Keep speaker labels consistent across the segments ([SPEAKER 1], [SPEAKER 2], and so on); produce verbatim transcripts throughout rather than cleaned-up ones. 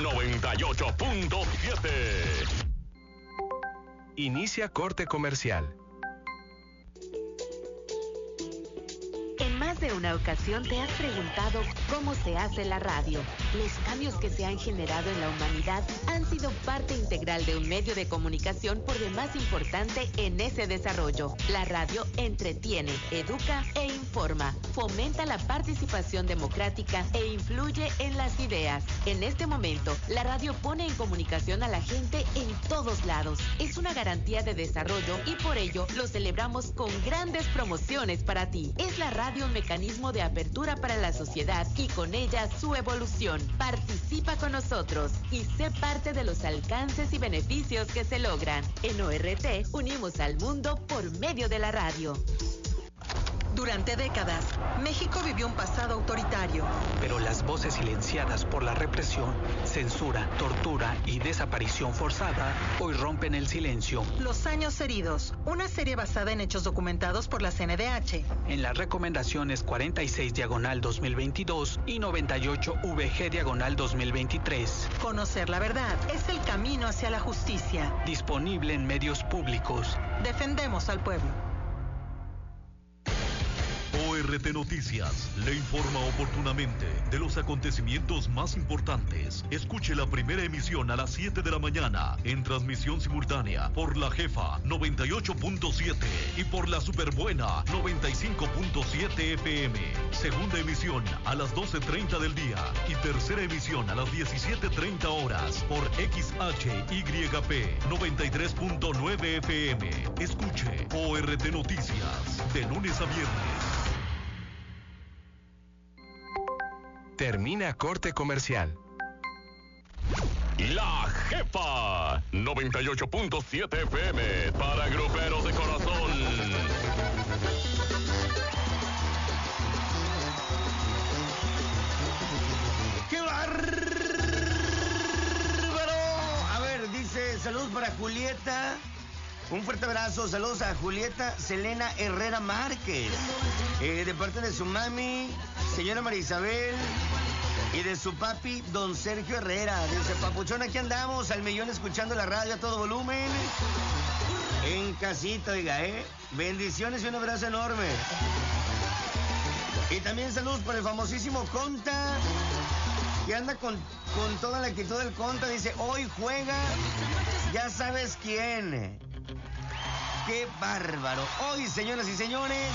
[SPEAKER 1] noventa y ocho punto siete.
[SPEAKER 2] Inicia corte comercial.
[SPEAKER 3] En más de una ocasión te has preguntado cómo se hace la radio. Los cambios que se han generado en la humanidad han sido parte integral de un medio de comunicación por demás importante en ese desarrollo. La radio entretiene, educa e informa, fomenta la participación democrática e influye en las ideas. En este momento, la radio pone en comunicación a la gente en todos lados. Es una garantía de desarrollo y por ello lo celebramos con grandes promociones para ti. Es la radio un mecanismo de apertura para la sociedad y con ella su evolución. Participa con nosotros y sé parte de los alcances y beneficios que se logran. En O R T unimos al mundo por medio de la radio.
[SPEAKER 4] Durante décadas, México vivió un pasado autoritario.
[SPEAKER 5] Pero las voces silenciadas por la represión, censura, tortura y desaparición forzada hoy rompen el silencio.
[SPEAKER 4] Los años heridos, una serie basada en hechos documentados por la C N D H.
[SPEAKER 5] En las recomendaciones cuarenta y seis diagonal dos mil veintidós y noventa y ocho V G diagonal dos mil veintitrés.
[SPEAKER 4] Conocer la verdad es el camino hacia la justicia.
[SPEAKER 5] Disponible en medios públicos.
[SPEAKER 4] Defendemos al pueblo.
[SPEAKER 6] O R T Noticias le informa oportunamente de los acontecimientos más importantes. Escuche la primera emisión a las siete de la mañana en transmisión simultánea por La Jefa noventa y ocho punto siete y por La Superbuena noventa y cinco punto siete F M. Segunda emisión a las doce treinta del día y tercera emisión a las diecisiete treinta horas por X H Y P noventa y tres punto nueve F M. Escuche O R T Noticias de lunes a viernes.
[SPEAKER 2] Termina corte comercial.
[SPEAKER 1] La Jefa noventa y ocho punto siete F M para gruperos de corazón.
[SPEAKER 7] ¡Qué bárbaro! A ver, dice, saludos para Julieta. Un fuerte abrazo, saludos a Julieta Selena Herrera Márquez, eh, de parte de su mami, señora María Isabel, y de su papi, don Sergio Herrera. Dice, papuchón, aquí andamos, al millón escuchando la radio a todo volumen, en casita, oiga, ¿eh? Bendiciones y un abrazo enorme. Y también saludos para el famosísimo Conta, que anda con, con toda la actitud del Conta. Dice, hoy juega, ya sabes quién. ¡Qué bárbaro! Hoy, señoras y señores,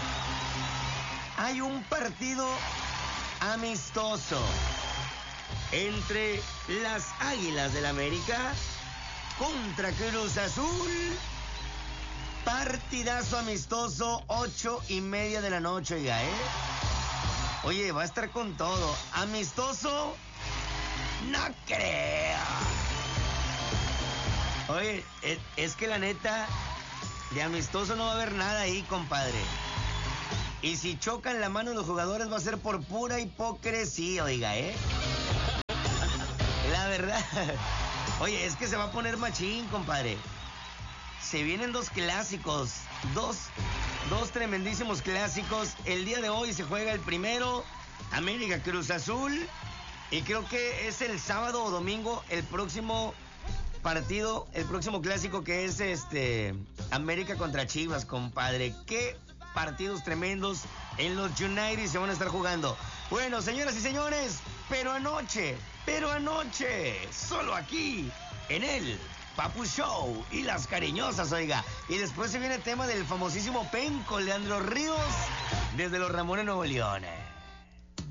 [SPEAKER 7] hay un partido amistoso entre las Águilas del América contra Cruz Azul. Partidazo amistoso, ocho y media de la noche, oiga, ¿eh? Oye, va a estar con todo. Amistoso, no creo. Oye, es, es que la neta, de amistoso no va a haber nada ahí, compadre. Y si chocan la mano los jugadores va a ser por pura hipocresía, oiga, ¿eh? La verdad. Oye, es que se va a poner machín, compadre. Se vienen dos clásicos, dos, dos tremendísimos clásicos. El día de hoy se juega el primero, América Cruz Azul. Y creo que es el sábado o domingo el próximo partido, el próximo clásico, que es este América contra Chivas, compadre. Qué partidos tremendos en los United se van a estar jugando. Bueno, señoras y señores, pero anoche, pero anoche, solo aquí, en el Papu Show y las cariñosas, oiga. Y después se viene el tema del famosísimo penco Leandro Ríos desde los Ramones, Nuevo León.